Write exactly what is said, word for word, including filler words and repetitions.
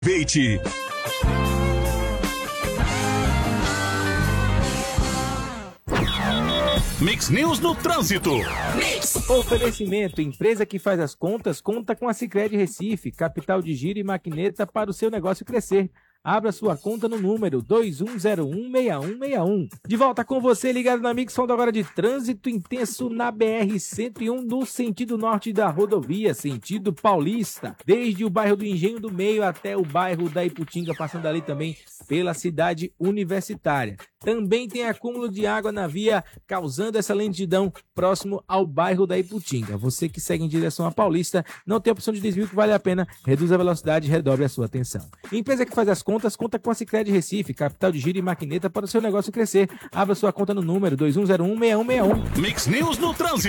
Veite. Mix News no Trânsito. Mix. Oferecimento, empresa que faz as contas, conta com a Sicredi Recife, capital de giro e maquineta para o seu negócio crescer. Abra sua conta no número dois um zero um, seis um seis um. De volta com você, ligado na Mix, falando agora de trânsito intenso na B R cento e um, no sentido norte da rodovia, sentido paulista. Desde o bairro do Engenho do Meio até o bairro da Iputinga, passando ali também pela cidade universitária. Também tem acúmulo de água na via, causando essa lentidão próximo ao bairro da Iputinga. Você que segue em direção à Paulista, não tem opção de desvio que vale a pena, reduz a velocidade e redobre a sua atenção. Empresa que faz as contas, conta com a Sicredi Recife, capital de giro e maquineta para o seu negócio crescer. Abra sua conta no número dois um zero um, seis um seis um. Mix News no Trânsito.